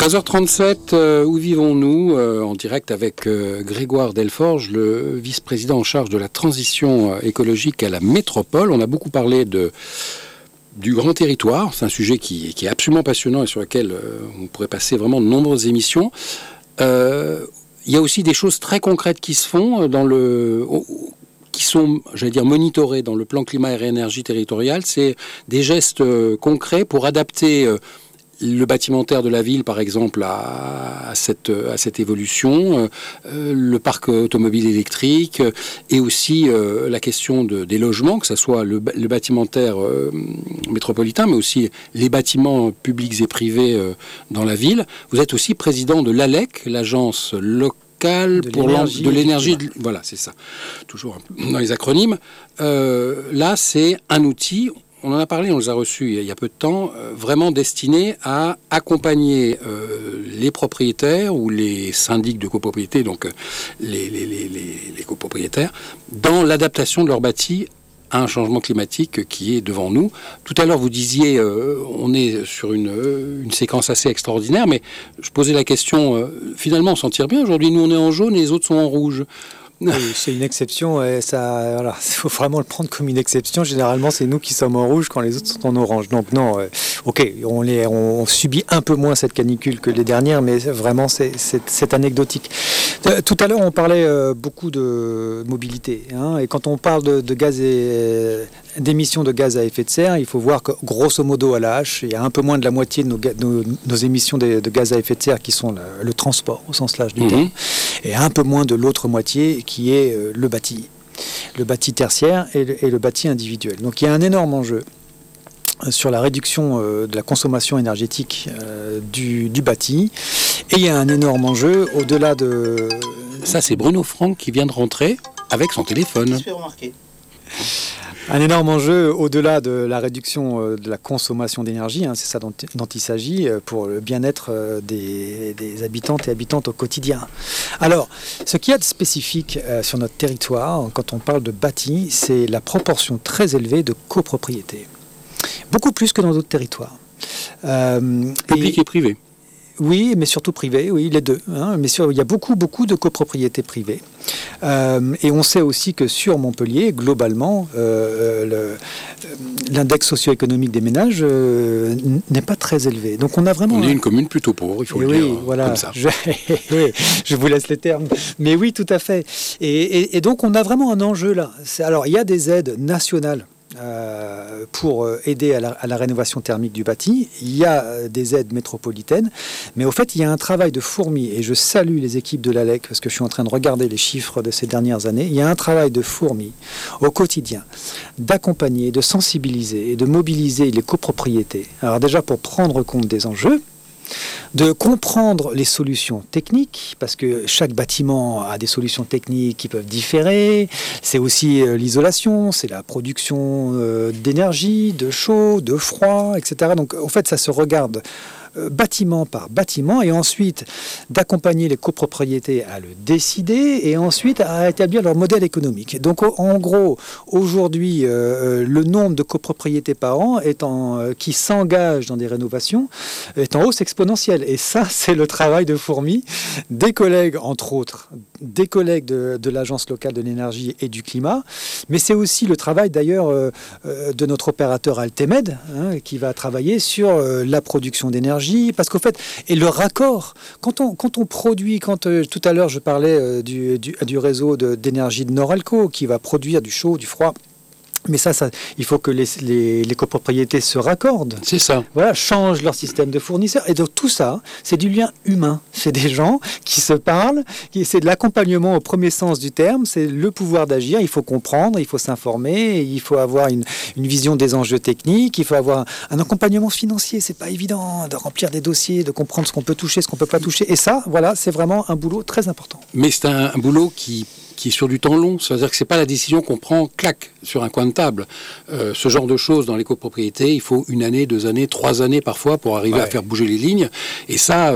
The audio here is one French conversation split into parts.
13h37, où vivons-nous en direct avec Grégoire Delforge, le vice-président en charge de la transition écologique à la métropole. On a beaucoup parlé du grand territoire. C'est un sujet qui est absolument passionnant et sur lequel on pourrait passer vraiment de nombreuses émissions. Il y a aussi des choses très concrètes qui se font qui sont, j'allais dire, monitorées dans le plan climat et énergie territorial. C'est des gestes concrets pour adapter le bâtimentaire de la ville, par exemple, à cette évolution, le parc automobile électrique, et aussi la question des logements, que ce soit le bâtimentaire métropolitain, mais aussi les bâtiments publics et privés dans la ville. Vous êtes aussi président de l'ALEC, l'agence locale de l'énergie. Voilà, c'est ça. Toujours un peu dans les acronymes. Là, c'est un outil. On en a parlé, on les a reçus il y a peu de temps, vraiment destiné à accompagner les propriétaires ou les syndics de copropriété, donc les copropriétaires, dans l'adaptation de leur bâti à un changement climatique qui est devant nous. Tout à l'heure, vous disiez, on est sur une séquence assez extraordinaire, mais je posais la question, finalement, on s'en tire bien. Aujourd'hui, nous, on est en jaune et les autres sont en rouge. Oui, c'est une exception, et ça, voilà, il faut vraiment le prendre comme une exception. Généralement, c'est nous qui sommes en rouge quand les autres sont en orange. Donc non, ok, on subit un peu moins cette canicule que les dernières, mais vraiment, c'est anecdotique. Tout à l'heure, on parlait beaucoup de mobilité, hein, et quand on parle de gaz d'émissions de gaz à effet de serre, il faut voir que, grosso modo, à la hache, il y a un peu moins de la moitié de nos émissions de gaz à effet de serre qui sont le transport, au sens large du terme, et un peu moins de l'autre moitié qui est le bâti tertiaire et le bâti individuel. Donc il y a un énorme enjeu sur la réduction de la consommation énergétique du bâti, et il y a un énorme enjeu au-delà de... Ça, c'est Bruno Franck qui vient de rentrer avec son téléphone. Je fais remarquer. Un énorme enjeu au-delà de la réduction de la consommation d'énergie, hein, c'est ça dont il s'agit, pour le bien-être des habitantes et habitantes au quotidien. Alors, ce qu'il y a de spécifique sur notre territoire, quand on parle de bâti, c'est la proportion très élevée de copropriété. Beaucoup plus que dans d'autres territoires. Public et privé. Oui, mais surtout privé, oui, les deux. Hein, mais il y a beaucoup de copropriétés privées. Et on sait aussi que sur Montpellier, globalement, l'index socio-économique des ménages n'est pas très élevé. Donc on a vraiment... On est une commune plutôt pauvre, il faut le dire, voilà, comme ça. Je vous laisse les termes. Mais oui, tout à fait. Et donc on a vraiment un enjeu là. Alors il y a des aides nationales pour aider à la rénovation thermique du bâti. Il y a des aides métropolitaines, mais au fait, il y a un travail de fourmi, et je salue les équipes de l'ALEC, parce que je suis en train de regarder les chiffres de ces dernières années. Il y a un travail de fourmi au quotidien, d'accompagner, de sensibiliser et de mobiliser les copropriétés. Alors déjà, pour prendre compte des enjeux, de comprendre les solutions techniques, parce que chaque bâtiment a des solutions techniques qui peuvent différer. C'est aussi l'isolation, c'est la production d'énergie, de chaud, de froid, etc. Donc en fait, ça se regarde bâtiment par bâtiment, et ensuite d'accompagner les copropriétés à le décider, et ensuite à établir leur modèle économique. Donc en gros, aujourd'hui, le nombre de copropriétés par an qui s'engagent dans des rénovations est en hausse exponentielle. Et ça, c'est le travail de fourmi des collègues, entre autres, des collègues de l'Agence locale de l'énergie et du climat, mais c'est aussi le travail d'ailleurs de notre opérateur Altemed, hein, qui va travailler sur la production d'énergie, parce qu'au fait, et le raccord, quand on produit, tout à l'heure je parlais du réseau d'énergie de Noralco, qui va produire du chaud, du froid. Mais ça, il faut que les copropriétés se raccordent. C'est ça. Voilà, changent leur système de fournisseurs. Et donc tout ça, c'est du lien humain. C'est des gens qui se parlent, c'est de l'accompagnement au premier sens du terme, c'est le pouvoir d'agir. Il faut comprendre, il faut s'informer, il faut avoir une vision des enjeux techniques, il faut avoir un accompagnement financier. C'est pas évident de remplir des dossiers, de comprendre ce qu'on peut toucher, ce qu'on peut pas toucher. Et ça, voilà, c'est vraiment un boulot très important. Mais c'est un boulot qui est sur du temps long. C'est-à-dire que c'est pas la décision qu'on prend, clac, sur un coin de table. Ce genre de choses dans les copropriétés, il faut 1 année, 2 années, 3 années parfois pour arriver à faire bouger les lignes. Et ça,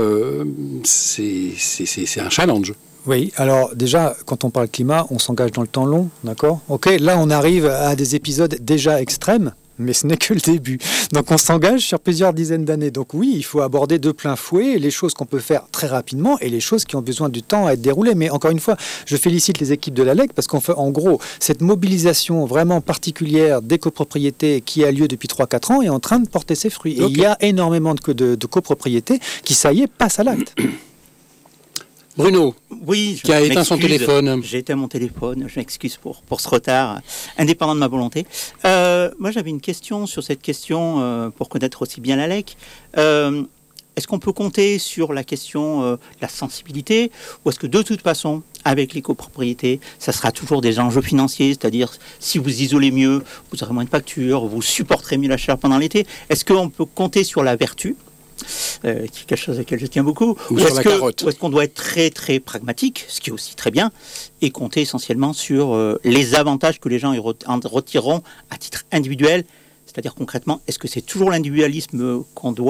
c'est un challenge. Oui, alors déjà, quand on parle climat, on s'engage dans le temps long, d'accord ? Ok, là on arrive à des épisodes déjà extrêmes, mais ce n'est que le début. Donc on s'engage sur plusieurs dizaines d'années. Donc oui, il faut aborder de plein fouet les choses qu'on peut faire très rapidement et les choses qui ont besoin du temps à être déroulées. Mais encore une fois, je félicite les équipes de l'ALEC parce qu'en fait, en gros, cette mobilisation vraiment particulière des copropriétés qui a lieu depuis 3-4 ans est en train de porter ses fruits. Et il y a énormément de copropriétés qui, ça y est, passent à l'acte. Bruno, oui, qui a éteint son téléphone. J'ai éteint mon téléphone, je m'excuse pour ce retard, indépendant de ma volonté. Moi, j'avais une question sur cette question, pour connaître aussi bien l'ALEC. Est-ce qu'on peut compter sur la question de la sensibilité, ou est-ce que de toute façon, avec les copropriétés, ça sera toujours des enjeux financiers, c'est-à-dire si vous isolez mieux, vous aurez moins de factures, vous supporterez mieux la chaleur pendant l'été. Est-ce qu'on peut compter sur la vertu qui est quelque chose à laquelle je tiens beaucoup, ou est-ce qu'on doit être très très pragmatique, ce qui est aussi très bien, et compter essentiellement sur les avantages que les gens en retireront à titre individuel, c'est-à-dire concrètement, est-ce que c'est toujours l'individualisme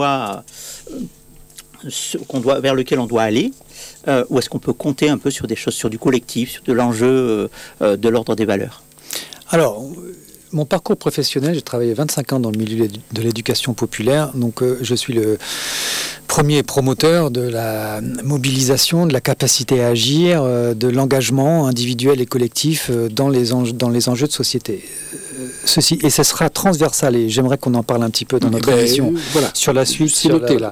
vers lequel on doit aller, ou est-ce qu'on peut compter un peu sur des choses, sur du collectif, sur de l'enjeu de l'ordre des valeurs? Alors, mon parcours professionnel, j'ai travaillé 25 ans dans le milieu de l'éducation populaire, donc je suis le premier promoteur de la mobilisation, de la capacité à agir, de l'engagement individuel et collectif dans les enjeux de société. Et ce sera transversal, et j'aimerais qu'on en parle un petit peu dans notre émission, sur la suite.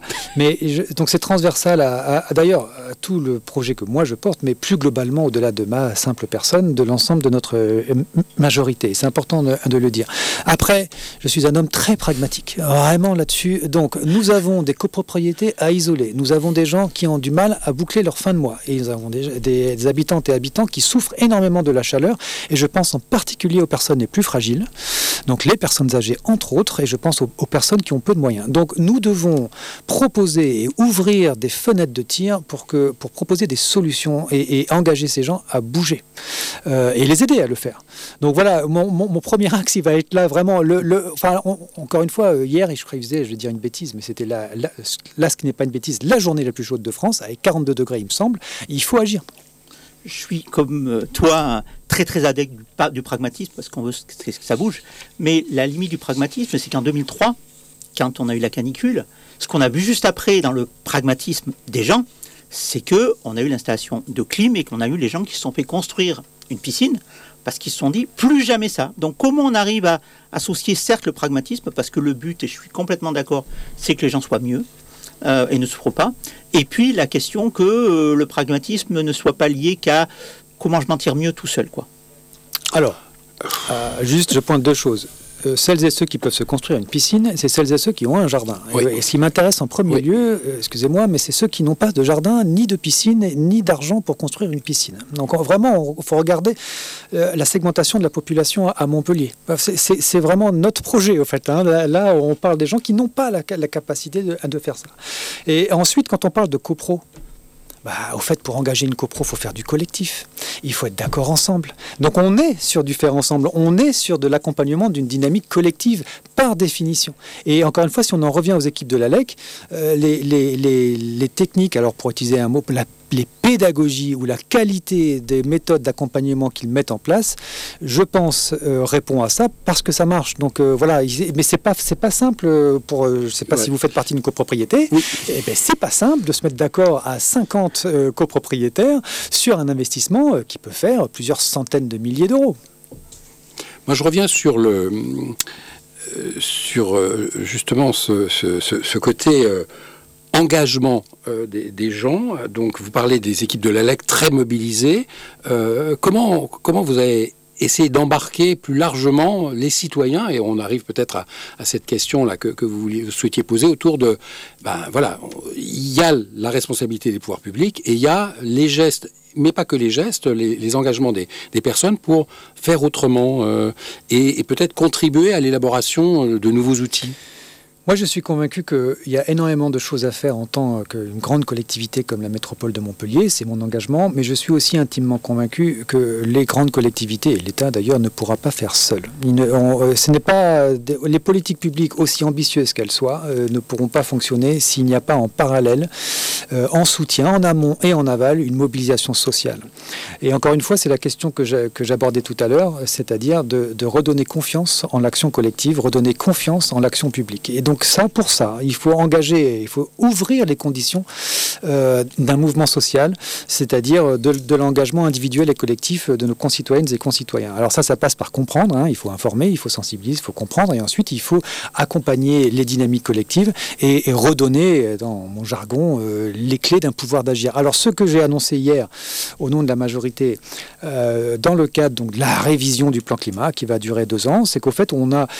Donc c'est transversal d'ailleurs à tout le projet que moi je porte, mais plus globalement au-delà de ma simple personne, de l'ensemble de notre majorité. C'est important de le dire. Après, je suis un homme très pragmatique, vraiment là-dessus. Donc nous avons des copropriétés à isoler. Nous avons des gens qui ont du mal à boucler leur fin de mois. Et nous avons des habitantes et habitants qui souffrent énormément de la chaleur. Et je pense en particulier aux personnes les plus fragiles. Donc les personnes âgées, entre autres, et je pense aux personnes qui ont peu de moyens. Donc nous devons proposer et ouvrir des fenêtres de tir pour proposer des solutions et engager ces gens à bouger et les aider à le faire. Donc voilà, mon premier axe, il va être là vraiment. Encore une fois, hier, je vais dire une bêtise, mais c'était là, ce qui n'est pas une bêtise, la journée la plus chaude de France, avec 42 degrés, il me semble. Il faut agir. Je suis comme toi très très adepte du pragmatisme parce qu'on veut que ça bouge. Mais la limite du pragmatisme, c'est qu'en 2003, quand on a eu la canicule, ce qu'on a vu juste après dans le pragmatisme des gens, c'est qu'on a eu l'installation de clim et qu'on a eu les gens qui se sont fait construire une piscine parce qu'ils se sont dit plus jamais ça. Donc comment on arrive à associer certes le pragmatisme, parce que le but, et je suis complètement d'accord, c'est que les gens soient mieux et ne souffrent pas. Et puis la question que le pragmatisme ne soit pas lié qu'à comment je m'en tire mieux tout seul, quoi. Alors, juste je pointe deux choses. Celles et ceux qui peuvent se construire une piscine, c'est celles et ceux qui ont un jardin. Oui. Et ce qui m'intéresse en premier lieu, excusez-moi, mais c'est ceux qui n'ont pas de jardin, ni de piscine, ni d'argent pour construire une piscine. Donc vraiment, il faut regarder la segmentation de la population à Montpellier. C'est vraiment notre projet, au fait. Là, on parle des gens qui n'ont pas la capacité de faire ça. Et ensuite, quand on parle de copro, au fait, pour engager une copro, il faut faire du collectif. Il faut être d'accord ensemble. Donc on est sur du faire ensemble. On est sur de l'accompagnement d'une dynamique collective par définition. Et encore une fois, si on en revient aux équipes de l'ALEC, les techniques, alors pour utiliser un mot, les pédagogies ou la qualité des méthodes d'accompagnement qu'ils mettent en place, je pense, répond à ça parce que ça marche. Donc voilà, mais c'est pas simple je sais pas si vous faites partie d'une copropriété, c'est pas simple de se mettre d'accord à 50 copropriétaires sur un investissement qui peut faire plusieurs centaines de milliers d'euros. Moi, je reviens sur justement ce côté engagement des gens. Donc, vous parlez des équipes de l'ALEC très mobilisées. Comment vous avez essayé d'embarquer plus largement les citoyens, et on arrive peut-être à cette question-là que vous souhaitiez poser autour de... il y a la responsabilité des pouvoirs publics et il y a les gestes, mais pas que les gestes, les engagements des personnes pour faire autrement et peut-être contribuer à l'élaboration de nouveaux outils. Moi, je suis convaincu qu'il y a énormément de choses à faire en tant qu'une grande collectivité comme la métropole de Montpellier, c'est mon engagement, mais je suis aussi intimement convaincu que les grandes collectivités, et l'État d'ailleurs, ne pourra pas faire seul. Ce n'est pas les politiques publiques, aussi ambitieuses qu'elles soient, ne pourront pas fonctionner s'il n'y a pas en parallèle, en soutien, en amont et en aval, une mobilisation sociale. Et encore une fois, c'est la question que j'abordais tout à l'heure, c'est-à-dire de redonner confiance en l'action collective, redonner confiance en l'action publique. Et donc pour ça, il faut engager, il faut ouvrir les conditions d'un mouvement social, c'est-à-dire de l'engagement individuel et collectif de nos concitoyennes et concitoyens. Alors ça passe par comprendre, il faut informer, il faut sensibiliser, il faut comprendre, et ensuite il faut accompagner les dynamiques collectives et redonner, dans mon jargon, les clés d'un pouvoir d'agir. Alors ce que j'ai annoncé hier au nom de la majorité, dans le cadre donc, de la révision du plan climat qui va durer 2 ans, c'est qu'au fait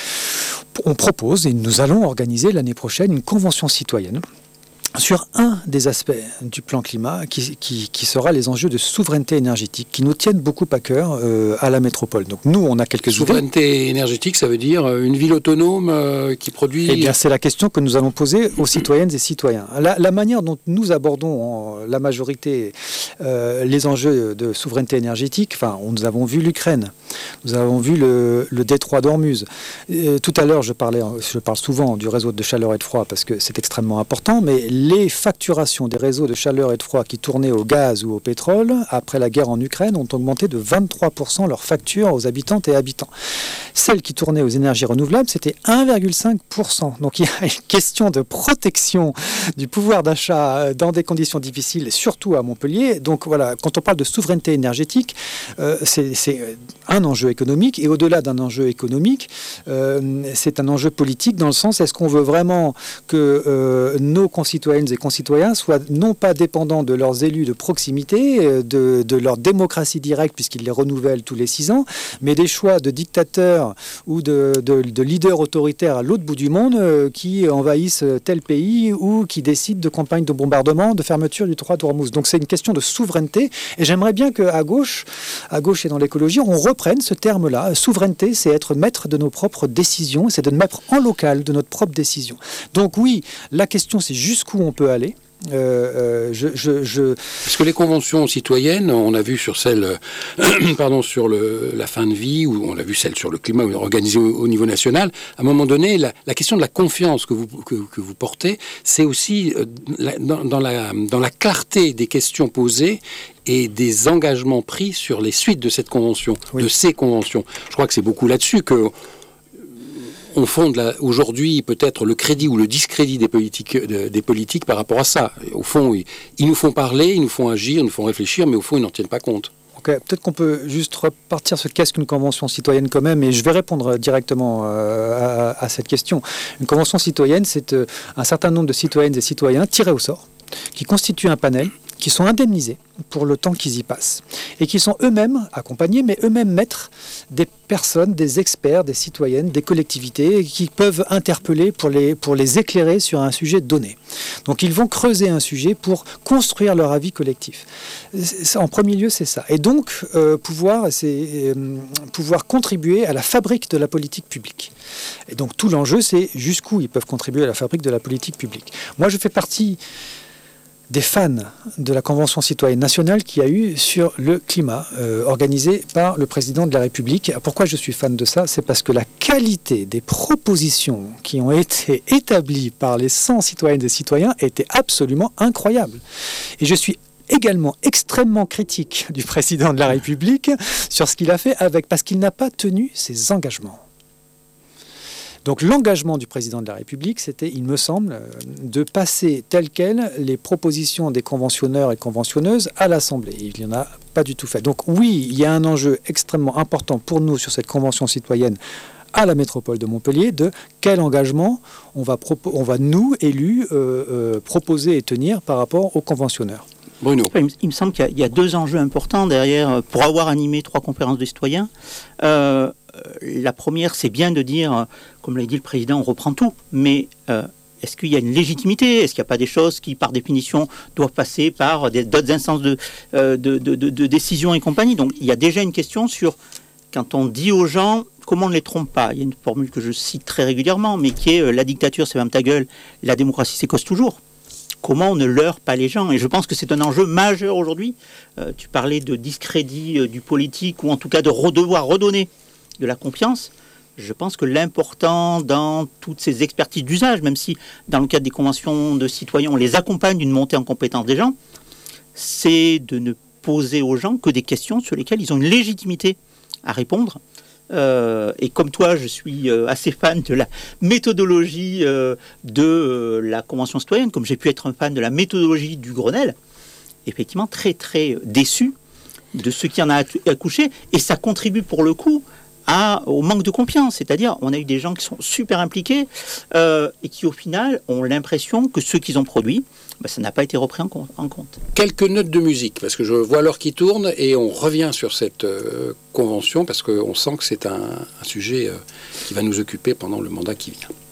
on propose et nous allons organiser l'année prochaine une convention citoyenne sur un des aspects du plan climat qui sera les enjeux de souveraineté énergétique qui nous tiennent beaucoup à cœur à la métropole. Donc nous, on a quelques souveraineté énergétique, ça veut dire une ville autonome qui produit... Eh bien, c'est la question que nous allons poser aux citoyennes et citoyens. La manière dont nous abordons la majorité les enjeux de souveraineté énergétique, nous avons vu l'Ukraine, nous avons vu le détroit d'Ormuz. Tout à l'heure, je parle souvent du réseau de chaleur et de froid parce que c'est extrêmement important, mais les facturations des réseaux de chaleur et de froid qui tournaient au gaz ou au pétrole, après la guerre en Ukraine, ont augmenté de 23% leurs factures aux habitantes et habitants. Celles qui tournaient aux énergies renouvelables, c'était 1,5%. Donc il y a une question de protection du pouvoir d'achat dans des conditions difficiles, surtout à Montpellier. Donc voilà, quand on parle de souveraineté énergétique, c'est un enjeu économique. Et au-delà d'un enjeu économique, c'est un enjeu politique dans le sens, est-ce qu'on veut vraiment que nos concitoyennes et concitoyens soient non pas dépendants de leurs élus de proximité, de leur démocratie directe puisqu'ils les renouvellent tous les 6 ans, mais des choix de dictateurs ou de leaders autoritaires à l'autre bout du monde qui envahissent tel pays ou qui décident de campagnes de bombardement, de fermeture du détroit d'Ormuz. Donc c'est une question de souveraineté et j'aimerais bien qu'à gauche et dans l'écologie, on reprenne ce terme-là. Souveraineté, c'est être maître de nos propres décisions, c'est de mettre en local de notre propre décision. Donc oui, la question c'est jusqu'où on peut aller. Parce que les conventions citoyennes, on a vu sur celle, sur la fin de vie, ou on a vu celle sur le climat organisée au niveau national. À un moment donné, la question de la confiance que vous portez, c'est aussi dans la clarté des questions posées et des engagements pris sur les suites de cette convention, de ces conventions. Je crois que c'est beaucoup là-dessus que on fonde aujourd'hui peut-être le crédit ou le discrédit des politiques par rapport à ça. Au fond, ils nous font parler, ils nous font agir, ils nous font réfléchir, mais au fond, ils n'en tiennent pas compte. Okay. Peut-être qu'on peut juste repartir sur qu'est-ce qu'une convention citoyenne quand même, et je vais répondre directement à cette question. Une convention citoyenne, c'est un certain nombre de citoyennes et citoyens tirés au sort, qui constituent un panel, qui sont indemnisés pour le temps qu'ils y passent, et qui sont eux-mêmes accompagnés, mais eux-mêmes maîtres des personnes, des experts, des citoyennes, des collectivités, qui peuvent interpeller pour les éclairer sur un sujet donné. Donc ils vont creuser un sujet pour construire leur avis collectif. En premier lieu, c'est ça. Et donc, pouvoir contribuer à la fabrique de la politique publique. Et donc tout l'enjeu, c'est jusqu'où ils peuvent contribuer à la fabrique de la politique publique. Moi, je fais partie des fans de la Convention citoyenne nationale qu'il y a eu sur le climat, organisée par le président de la République. Pourquoi je suis fan de ça ? C'est parce que la qualité des propositions qui ont été établies par les 100 citoyennes et citoyens était absolument incroyable. Et je suis également extrêmement critique du président de la République sur ce qu'il a fait parce qu'il n'a pas tenu ses engagements. Donc l'engagement du président de la République, c'était, il me semble, de passer telles quelles les propositions des conventionneurs et conventionneuses à l'Assemblée. Il n'y en a pas du tout fait. Donc oui, il y a un enjeu extrêmement important pour nous sur cette convention citoyenne à la métropole de Montpellier, de quel engagement on va nous, élus, proposer et tenir par rapport aux conventionneurs. Bruno. Il me semble qu'il y a 2 enjeux importants derrière, pour avoir animé 3 conférences de citoyens. La première, c'est bien de dire, comme l'a dit le président, on reprend tout, mais est-ce qu'il y a une légitimité ? Est-ce qu'il n'y a pas des choses qui, par définition, doivent passer par d'autres instances de décision et compagnie ? Donc, il y a déjà une question sur quand on dit aux gens comment on ne les trompe pas. Il y a une formule que je cite très régulièrement, mais qui est la dictature c'est même ta gueule, la démocratie c'est cause toujours. Comment on ne leurre pas les gens. Et je pense que c'est un enjeu majeur aujourd'hui. Tu parlais de discrédit du politique, ou en tout cas de devoir redonner de la confiance. Je pense que l'important dans toutes ces expertises d'usage, même si dans le cadre des conventions de citoyens, on les accompagne d'une montée en compétence des gens, c'est de ne poser aux gens que des questions sur lesquelles ils ont une légitimité à répondre. Et comme toi, je suis assez fan de la méthodologie de la Convention citoyenne, comme j'ai pu être un fan de la méthodologie du Grenelle, effectivement très très déçu de ce qui en a accouché, et ça contribue pour le coup au manque de confiance. C'est-à-dire, on a eu des gens qui sont super impliqués et qui au final ont l'impression que ce qu'ils ont produit, ça n'a pas été repris en compte. Quelques notes de musique, parce que je vois l'heure qui tourne et on revient sur cette convention, parce qu'on sent que c'est un sujet qui va nous occuper pendant le mandat qui vient.